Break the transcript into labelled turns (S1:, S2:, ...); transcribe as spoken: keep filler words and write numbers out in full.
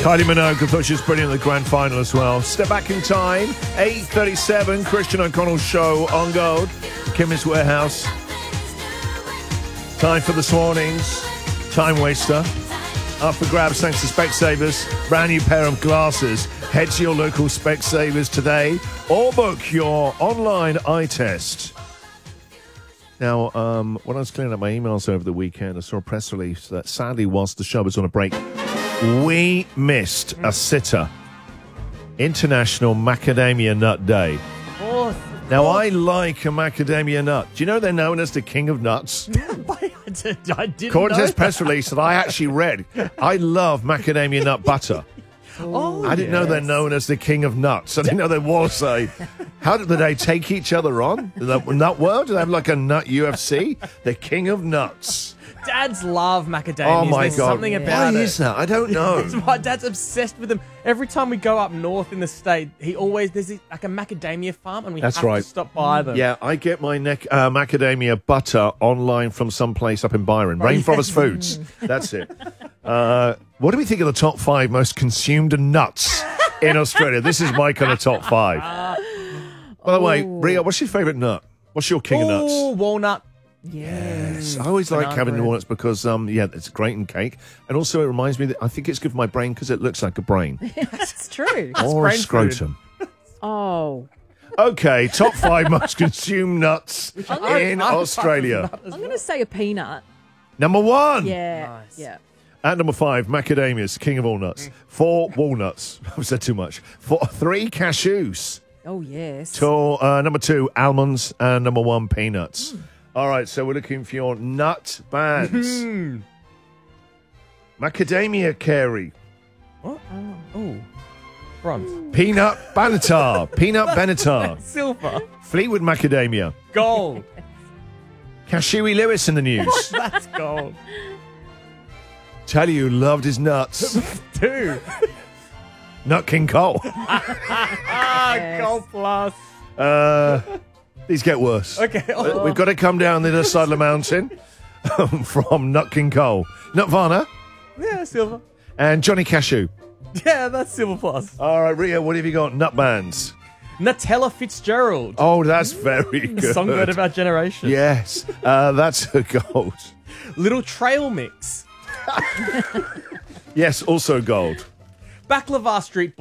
S1: Kylie Minogue, I thought she was brilliant in the grand final as well. Step back in time, eight thirty-seven, Christian O'Connell show on Gold, Chemist Warehouse. Time for this morning's Time Waster. Up for grabs thanks to Specsavers. Brand new pair of glasses. Head to your local Specsavers today or book your online eye test. Now, um, when I was clearing up my emails over the weekend, I saw a press release that sadly, whilst the show was on a break, we missed a sitter. International Macadamia Nut Day.
S2: Fourth.
S1: Now, I like a macadamia nut. Do you know they're known as the king of nuts?
S2: I didn't
S1: According to
S2: know
S1: this press release that I actually read, I love macadamia nut butter.
S2: Oh,
S1: I didn't know they're known as the king of nuts. I didn't know there was a... How did they take each other on? The nut world? Do they have like a nut U F C? The king of nuts.
S2: Dads love macadamias.
S1: Oh, my
S2: There's
S1: God.
S2: something about
S1: Why
S2: it.
S1: is that? I don't know.
S2: My dad's obsessed with them. Every time we go up north in the state, he always, there's like a macadamia farm and we
S1: That's
S2: have
S1: right.
S2: to stop by them.
S1: Yeah, I get my neck, uh, macadamia butter online from someplace up in Byron. Rainforest Foods. That's it. Uh, what do we think of the top five most consumed nuts in Australia? This is my kind of top five. By the way, Ria, what's your favourite nut? What's your king of nuts?
S2: Oh, walnut.
S1: Yes. I always like
S2: Banana
S1: having
S2: bread.
S1: walnuts because, um, yeah, it's great in cake. And also it reminds me that I think it's good for my brain because it looks like a brain.
S3: That's true.
S1: or a
S2: brain
S1: scrotum.
S3: Oh.
S1: Okay, top five most consumed nuts in Australia.
S3: I'm going to say a peanut.
S1: Number one.
S3: Yeah.
S2: Nice.
S3: Yeah.
S1: At number five, macadamias, king of all nuts. Four, walnuts. I've said too much. Four, three, cashews.
S3: Oh, yes.
S1: To, uh, number two, almonds. And number one, peanuts. All right, so we're looking for your nut bands. Macadamia Carey.
S2: What? Oh. Bronze.
S1: Peanut Benatar. Peanut Benatar.
S2: Silver.
S1: Fleetwood Macadamia.
S2: Gold.
S1: Cashewy Lewis in the news.
S2: That's gold.
S1: Tell you loved his nuts.
S2: Two.
S1: Nut King Cole.
S2: Ah, gold plus.
S1: Uh, these get worse.
S2: Okay.
S1: Uh, We've got to come down the other side of the mountain from Nut King Cole. Nut Varna
S2: Yeah, silver.
S1: and Johnny Cashew.
S2: Yeah, that's silver plus.
S1: All right, Ria, what have you got? Nut bands.
S2: Nutella Fitzgerald.
S1: Oh, that's very good.
S2: Songbird of our generation.
S1: Yes, uh, that's a gold.
S2: Little Trail Mix.
S1: Yes, also gold.
S2: Baklava Street